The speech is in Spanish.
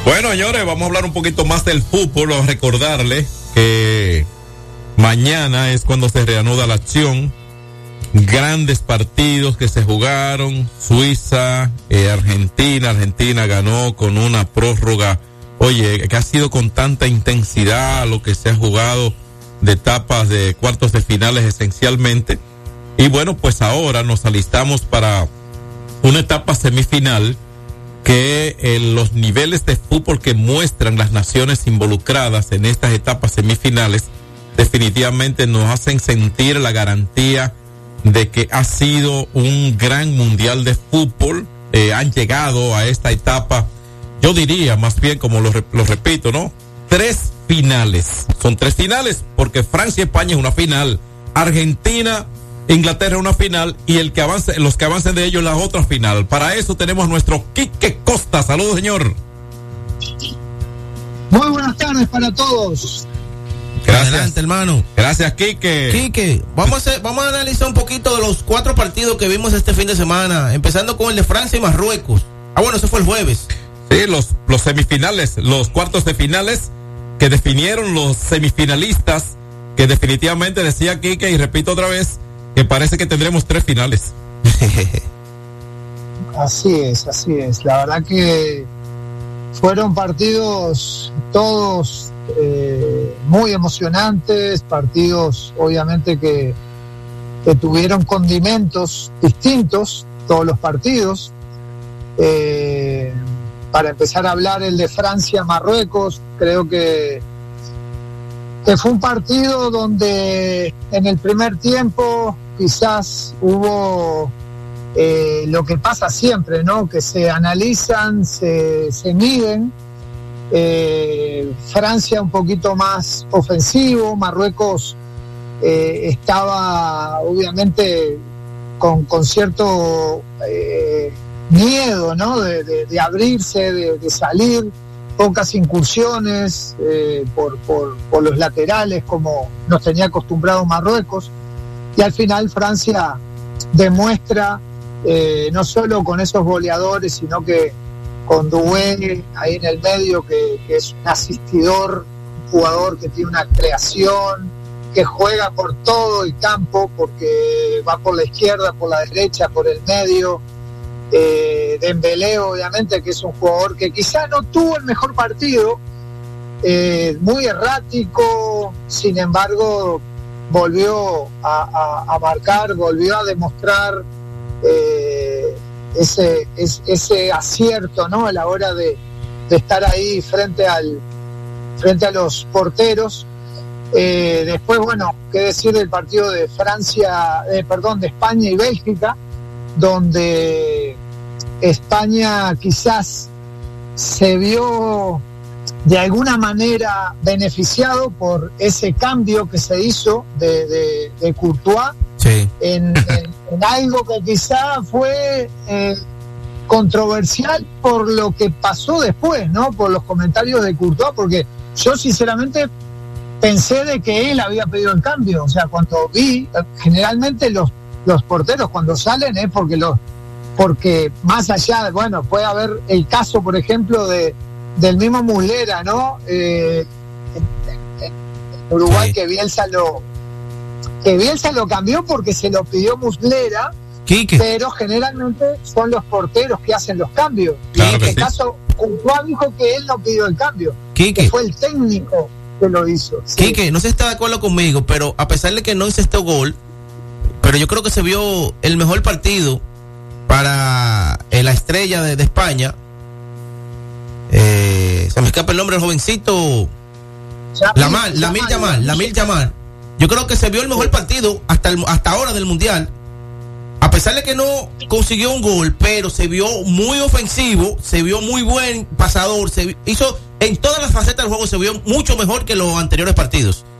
Bueno, señores, vamos a hablar un poquito más del fútbol. Vamos a recordarles que mañana es cuando se reanuda la acción. Grandes partidos que se jugaron. Suiza, Argentina. Argentina ganó con una prórroga. Oye, que ha sido con tanta intensidad lo que se ha jugado de etapas de cuartos de finales esencialmente. Y bueno, pues ahora nos alistamos para una etapa semifinal que los niveles de fútbol que muestran las naciones involucradas en estas etapas semifinales definitivamente nos hacen sentir la garantía de que ha sido un gran mundial de fútbol. Han llegado a esta etapa, yo diría más bien, como lo repito, ¿no? 3 finales. Son 3 finales porque Francia y España es una final, Argentina, Inglaterra una final y los que avancen de ellos la otra final. Para eso tenemos nuestro Quique Costa. Saludos, señor. Muy buenas tardes para todos. Gracias, adelante, hermano. Gracias, Quique. Quique, vamos a analizar un poquito de los 4 partidos que vimos este fin de semana, empezando con el de Francia y Marruecos. Bueno, ese fue el jueves. Sí, los semifinales, los cuartos de finales que definieron los semifinalistas, que definitivamente decía Quique, y repito otra vez, que parece que tendremos 3 finales. Así es. La verdad que fueron partidos todos muy emocionantes, partidos obviamente que tuvieron condimentos distintos, todos los partidos. Para empezar a hablar el de Francia-Marruecos, creo que fue un partido donde en el primer tiempo quizás hubo lo que pasa siempre, ¿no? Que se analizan, se miden. Francia un poquito más ofensivo, Marruecos estaba obviamente con cierto miedo, ¿no? De abrirse, de salir. Pocas incursiones por los laterales como nos tenía acostumbrado Marruecos, y al final Francia demuestra no solo con esos goleadores, sino que con Doué ahí en el medio, que es un asistidor, un jugador que tiene una creación, que juega por todo el campo, porque va por la izquierda, por la derecha, por el medio. Dembélé, obviamente, que es un jugador que quizá no tuvo el mejor partido, muy errático, sin embargo volvió a marcar, volvió a demostrar ese acierto, ¿no? A la hora de estar ahí frente a los porteros. Después, bueno, qué decir del partido de de España y Bélgica, donde España quizás se vio de alguna manera beneficiado por ese cambio que se hizo de Courtois, sí. en algo que quizá fue controversial por lo que pasó después, ¿no? Por los comentarios de Courtois, porque yo sinceramente pensé de que él había pedido el cambio. O sea, cuando vi, generalmente los porteros cuando salen es porque más allá, bueno, puede haber el caso, por ejemplo, del mismo Muslera, ¿no? En Uruguay, sí. que Bielsa lo cambió porque se lo pidió Muslera, Quique. Pero generalmente son los porteros que hacen los cambios. Claro, y en este sí. caso, Courtois dijo que él no pidió el cambio, Quique. que fue el técnico que lo hizo. Sí. Quique, no sé si está de acuerdo conmigo, pero a pesar de que no hice este gol, pero yo creo que se vio el mejor partido para la estrella de España. Se me escapa el nombre del jovencito. Lamine Yamal. Yo creo que se vio el mejor partido hasta ahora del Mundial. A pesar de que no consiguió un gol, pero se vio muy ofensivo, se vio muy buen pasador, hizo en todas las facetas del juego, se vio mucho mejor que los anteriores partidos.